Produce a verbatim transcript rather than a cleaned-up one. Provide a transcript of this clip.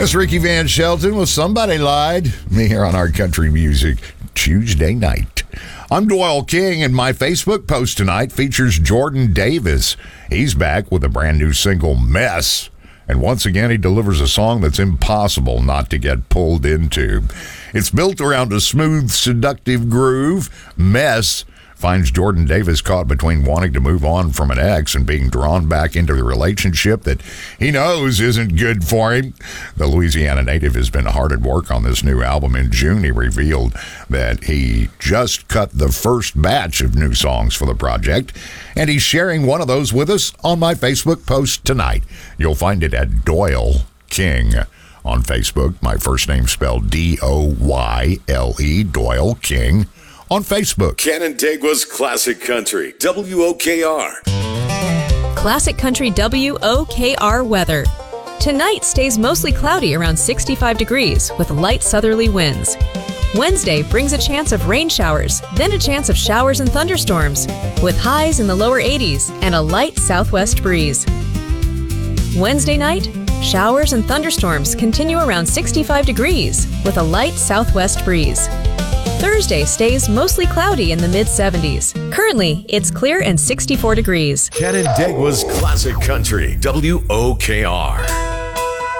It's Ricky Van Shelton with Somebody Lied. Me here on Our Country Music Tuesday night. I'm Doyle King, and my Facebook post tonight features Jordan Davis. He's back with a brand new single, Mess. And once again, he delivers a song that's impossible not to get pulled into. It's built around a smooth, seductive groove. Mess finds Jordan Davis caught between wanting to move on from an ex and being drawn back into the relationship that he knows isn't good for him. The Louisiana native has been hard at work on this new album. In June, he revealed that he just cut the first batch of new songs for the project, and he's sharing one of those with us on my Facebook post tonight. You'll find it at Doyle King on Facebook. My first name spelled D O Y L E, Doyle King, on Facebook. Canandaigua's Classic Country, W O K R. Classic Country W O K R weather. Tonight stays mostly cloudy around sixty-five degrees with light southerly winds. Wednesday brings a chance of rain showers, then a chance of showers and thunderstorms, with highs in the lower eighties and a light southwest breeze. Wednesday night, showers and thunderstorms continue around sixty-five degrees with a light southwest breeze. Thursday stays mostly cloudy in the mid seventies. Currently, it's clear and sixty-four degrees. Canandaigua's Classic Country, W O K R.